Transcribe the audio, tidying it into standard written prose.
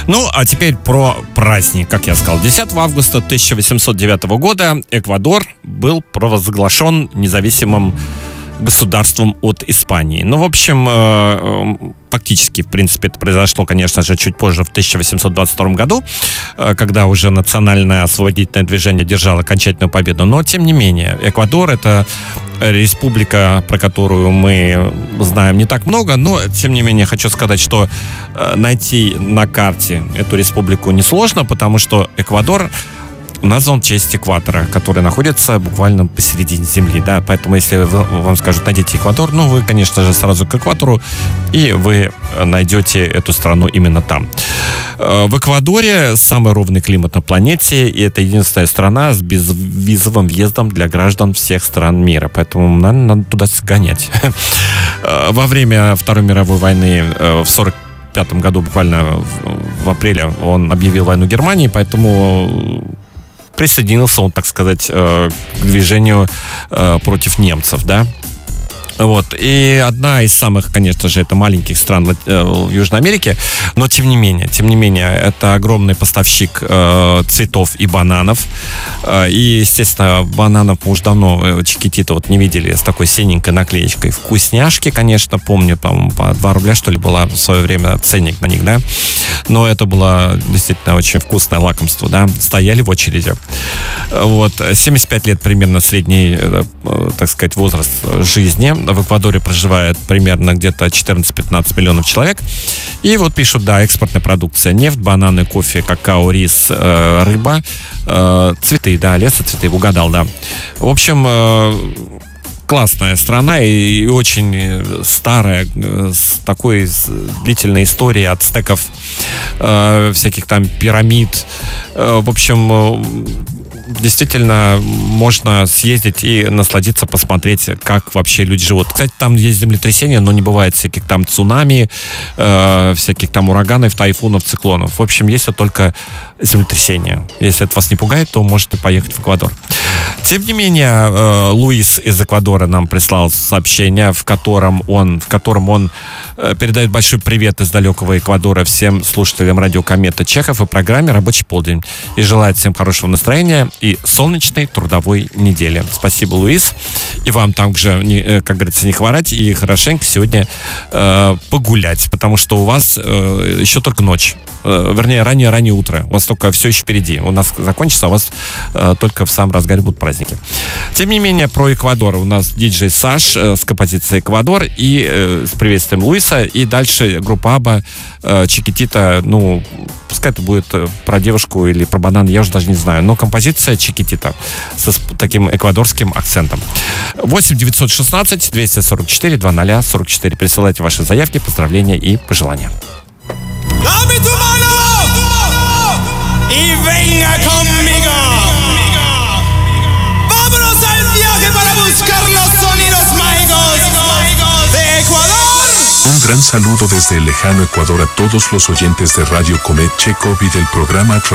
Ну, а теперь про праздник. Как я сказал, 10 августа 1809 года Эквадор был провозглашен независимым государством от Испании. Ну, в общем, фактически, в принципе, это произошло, конечно же, чуть позже, в 1822 году, когда уже национальное освободительное движение одержало окончательную победу. Но, тем не менее, Эквадор — это республика, про которую мы знаем не так много, но, тем не менее, хочу сказать, что найти на карте эту республику несложно, потому что Эквадор назван в честь экватора, который находится буквально посередине Земли, да, поэтому если вам скажут, найдите Эквадор, ну, вы, конечно же, сразу к экватору, и вы найдете эту страну именно там. В Эквадоре самый ровный климат на планете, и это единственная страна с безвизовым въездом для граждан всех стран мира, поэтому надо туда сгонять. Во время Второй мировой войны в 1945 году, буквально в апреле, он объявил войну Германии, поэтому присоединился он, так сказать, к движению против немцев, да. Вот. И одна из самых, конечно же, это маленьких стран в Южной Америке, но тем не менее, это огромный поставщик цветов и бананов. И, естественно, бананов мы уже давно Чикитито вот не видели с такой синенькой наклеечкой. Вкусняшки, конечно, помню, по 2 рубля, что ли, была в свое время ценник на них, да. Но это было действительно очень вкусное лакомство, да. Стояли в очереди. Вот. 75 лет примерно средний, так сказать, возраст жизни. В Эквадоре проживает примерно где-то 14-15 миллионов человек. И вот пишут, да, экспортная продукция: нефть, бананы, кофе, какао, рис, рыба, цветы, да, лесоцветы, угадал, да. В общем, классная страна и очень старая, с такой длительной историей ацтеков, всяких там пирамид. В общем, действительно можно съездить и насладиться, посмотреть, как вообще люди живут. Кстати, там есть землетрясения, но не бывает всяких там цунами, всяких там ураганов, тайфунов, циклонов. В общем, есть только землетрясения. Если это вас не пугает, то можете поехать в Эквадор. Тем не менее, Луис из Эквадора нам прислал сообщение, в котором он передает большой привет из далекого Эквадора всем слушателям радио «Комета» Чехов и программе «Рабочий полдень». И желает всем хорошего настроения и солнечной трудовой недели. Спасибо, Луис. И вам также, как говорится, не хворать и хорошенько сегодня погулять, потому что у вас еще только ночь. Вернее, раннее утро. У вас только все еще впереди. У нас закончится, а у вас только в самом разгаре будут праздники. Тем не менее, про Эквадор. У нас диджей Саш с композицией «Эквадор» и с приветствием Луиса. И дальше группа Аба, Чикитито. Ну, пускай это будет про девушку или про банан, я уже даже не знаю. Но композиция Чикитито с таким эквадорским акцентом. 8-916-244-00-44. Присылайте ваши заявки, поздравления и пожелания. Dame tu mano y venga conmigo. Vámonos al viaje para buscar los sonidos mágicos de Ecuador. Un gran saludo desde el lejano Ecuador a todos los oyentes de Radio Comet Chekhov y del programa